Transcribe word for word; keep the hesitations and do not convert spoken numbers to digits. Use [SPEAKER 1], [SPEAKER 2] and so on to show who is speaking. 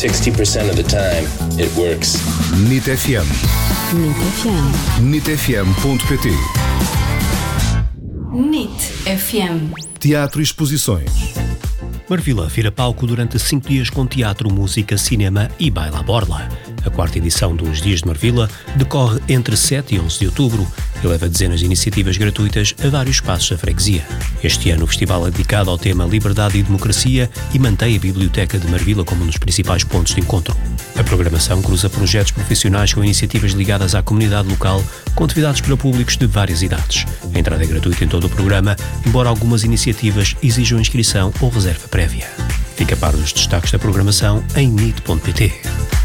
[SPEAKER 1] sixty percent of the time, it works.
[SPEAKER 2] N I T F M.
[SPEAKER 3] N I T F M.
[SPEAKER 2] N I T F M ponto P T.
[SPEAKER 3] N I T F M.
[SPEAKER 2] Teatro e exposições.
[SPEAKER 4] Marvila vira palco durante cinco dias com teatro, música, cinema e baile à borla. A quarta edição dos Dias de Marvila decorre entre sete e onze de outubro e leva dezenas de iniciativas gratuitas a vários espaços da freguesia. Este ano o festival é dedicado ao tema Liberdade e Democracia e mantém a Biblioteca de Marvila como um dos principais pontos de encontro. A programação cruza projetos profissionais com iniciativas ligadas à comunidade local, com atividades para públicos de várias idades. A entrada é gratuita em todo o programa, embora algumas iniciativas exijam inscrição ou reserva prévia. Fica a par dos destaques da programação em N I T ponto P T.